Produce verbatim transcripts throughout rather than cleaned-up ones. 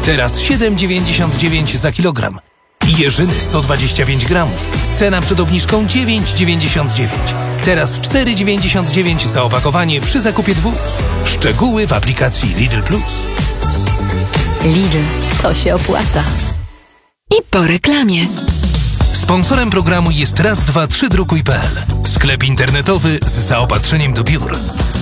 Teraz siedem dziewięćdziesiąt dziewięć za kilogram. I jeżyny sto dwadzieścia pięć gramów. Cena przed obniżką dziewięć dziewięćdziesiąt dziewięć. Teraz cztery dziewięćdziesiąt dziewięć za opakowanie przy zakupie dwóch. Szczegóły w aplikacji Lidl Plus. Lidl, to się opłaca. I po reklamie. Sponsorem programu jest raz dwa trzy drukuj kropka pe el. Sklep internetowy z zaopatrzeniem do biur.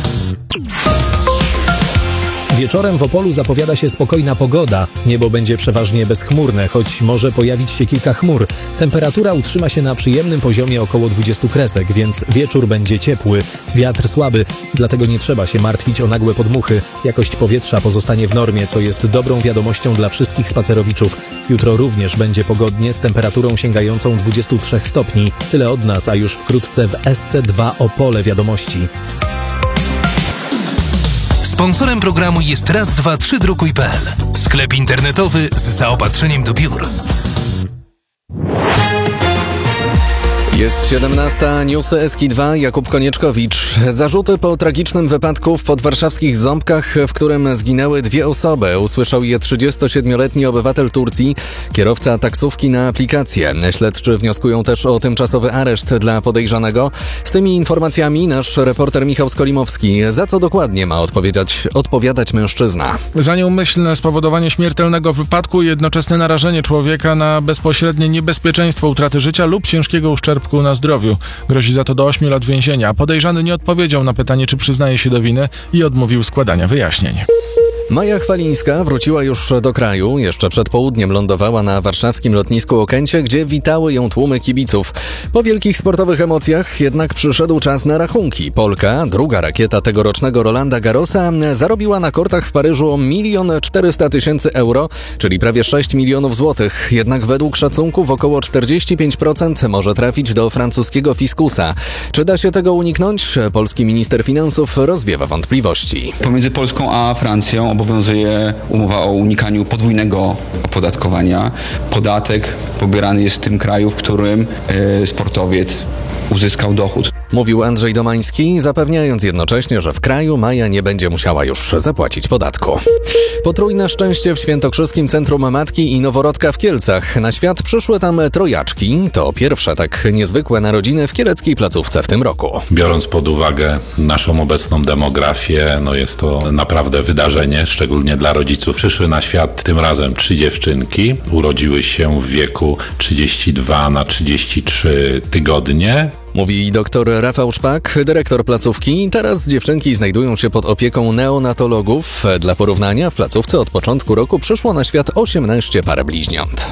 Wieczorem w Opolu zapowiada się spokojna pogoda. Niebo będzie przeważnie bezchmurne, choć może pojawić się kilka chmur. Temperatura utrzyma się na przyjemnym poziomie około dwudziestu kresek, więc wieczór będzie ciepły. Wiatr słaby, dlatego nie trzeba się martwić o nagłe podmuchy. Jakość powietrza pozostanie w normie, co jest dobrą wiadomością dla wszystkich spacerowiczów. Jutro również będzie pogodnie z temperaturą sięgającą dwudziestu trzech stopni. Tyle od nas, a już wkrótce w S C dwa Opole wiadomości. Sponsorem programu jest raz dwa trzy drukuj kropka pe el. Sklep internetowy z zaopatrzeniem do biur. Jest siedemnasta, newsy S K dwa, Jakub Konieczkowicz. Zarzuty po tragicznym wypadku w podwarszawskich Ząbkach, w którym zginęły dwie osoby. Usłyszał je trzydziestosiedmioletni obywatel Turcji, kierowca taksówki na aplikację. Śledczy wnioskują też o tymczasowy areszt dla podejrzanego. Z tymi informacjami nasz reporter Michał Skolimowski. Za co dokładnie ma odpowiedzieć, odpowiadać mężczyzna? Za nieumyślne spowodowanie śmiertelnego wypadku i jednoczesne narażenie człowieka na bezpośrednie niebezpieczeństwo utraty życia lub ciężkiego uszczerbku na zdrowiu. Grozi za to do ośmiu lat więzienia. Podejrzany nie odpowiedział na pytanie, czy przyznaje się do winy i odmówił składania wyjaśnień. Maja Chwalińska wróciła już do kraju. Jeszcze przed południem lądowała na warszawskim lotnisku Okęcie, gdzie witały ją tłumy kibiców. Po wielkich sportowych emocjach jednak przyszedł czas na rachunki. Polka, druga rakieta tegorocznego Rolanda Garrosa, zarobiła na kortach w Paryżu milion czterysta tysięcy euro, czyli prawie sześć milionów złotych. Jednak według szacunków około czterdzieści pięć procent może trafić do francuskiego fiskusa. Czy da się tego uniknąć? Polski minister finansów rozwiewa wątpliwości. Pomiędzy Polską a Francją obowiązuje umowa o unikaniu podwójnego opodatkowania. Podatek pobierany jest w tym kraju, w którym y, sportowiec uzyskał dochód. Mówił Andrzej Domański, zapewniając jednocześnie, że w kraju Maja nie będzie musiała już zapłacić podatku. Potrójne szczęście w Świętokrzyskim Centrum Matki i Noworodka w Kielcach. Na świat przyszły tam trojaczki. To pierwsze tak niezwykłe narodziny w kieleckiej placówce w tym roku. Biorąc pod uwagę naszą obecną demografię, no jest to naprawdę wydarzenie, szczególnie dla rodziców. Przyszły na świat tym razem trzy dziewczynki. Urodziły się w wieku trzydzieści dwa na trzydzieści trzy tygodnie. Mówi dr Rafał Szpak, dyrektor placówki. Teraz dziewczynki znajdują się pod opieką neonatologów. Dla porównania w placówce od początku roku przyszło na świat osiemnaście par bliźniąt.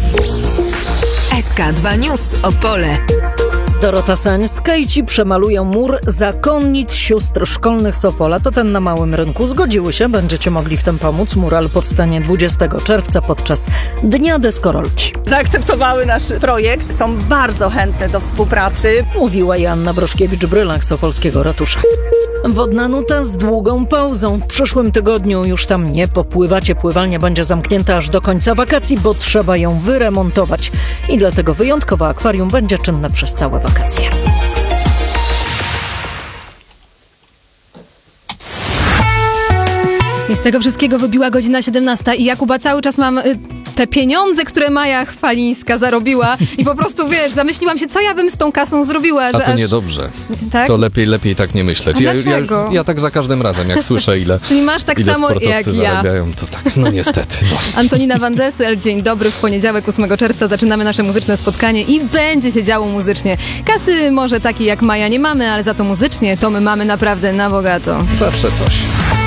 S K dwa News Opole. Dorota Sańska i ci przemalują mur zakonnic sióstr szkolnych z Opola. To ten na Małym Rynku. Zgodziły się, będziecie mogli w tym pomóc. Mural powstanie dwudziestego czerwca podczas Dnia Deskorolki. Zaakceptowały nasz projekt, są bardzo chętne do współpracy. Mówiła Joanna Broszkiewicz-Brylak z opolskiego ratusza. Wodna nuta z długą pauzą. W przyszłym tygodniu już tam nie popływacie. Pływalnia będzie zamknięta aż do końca wakacji, bo trzeba ją wyremontować. I dlatego wyjątkowe akwarium będzie czynne przez całe wakacje. I z tego wszystkiego wybiła godzina siedemnasta i Jakuba cały czas mam y, te pieniądze, które Maja Chwalińska zarobiła i po prostu, wiesz, zamyśliłam się, co ja bym z tą kasą zrobiła. A że to aż... niedobrze. Tak? To lepiej, lepiej tak nie myśleć. A Ja, dlaczego? ja, ja tak za każdym razem, jak słyszę, ile, Czyli masz tak ile samo sportowcy jak ja. zarabiają, to tak, no niestety. No. Antonina Van Dessel, dzień dobry, w poniedziałek ósmego czerwca zaczynamy nasze muzyczne spotkanie i będzie się działo muzycznie. Kasy może takiej jak Maja nie mamy, ale za to muzycznie to my mamy naprawdę na bogato. Zawsze coś.